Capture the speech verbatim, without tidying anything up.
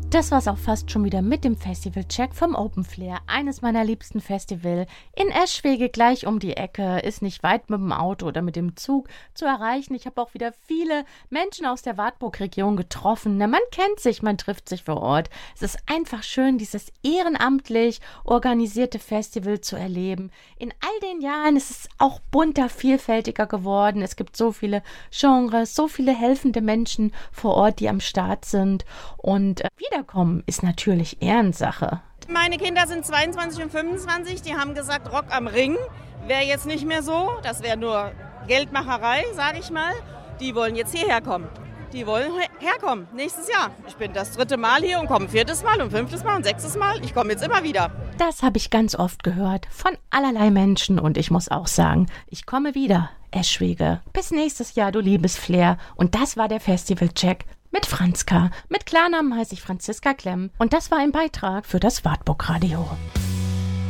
Das war's auch fast schon wieder mit dem Festival-Check vom Open Flair. Eines meiner liebsten Festival. In Eschwege gleich um die Ecke. Ist nicht weit mit dem Auto oder mit dem Zug zu erreichen. Ich habe auch wieder viele Menschen aus der Wartburg-Region getroffen. Na, man kennt sich, man trifft sich vor Ort. Es ist einfach schön, dieses ehrenamtlich organisierte Festival zu erleben. In all den Jahren ist es auch bunter, vielfältiger geworden. Es gibt so viele Genres, so viele helfende Menschen vor Ort, die am Start sind. Und äh, wiederkommen ist natürlich Ehrensache. Meine Kinder sind zweiundzwanzig und fünfundzwanzig, die haben gesagt, Rock am Ring wäre jetzt nicht mehr so. Das wäre nur Geldmacherei, sage ich mal. Die wollen jetzt hierher kommen. Die wollen herkommen, nächstes Jahr. Ich bin das dritte Mal hier und komme viertes Mal und fünftes Mal und sechstes Mal. Ich komme jetzt immer wieder. Das habe ich ganz oft gehört von allerlei Menschen und ich muss auch sagen, ich komme wieder, Eschwege. Bis nächstes Jahr, du liebes Flair. Und das war der Festival-Check mit Franzka. Mit Klarnamen heiße ich Franziska Klemm und das war ein Beitrag für das Wartburg Radio.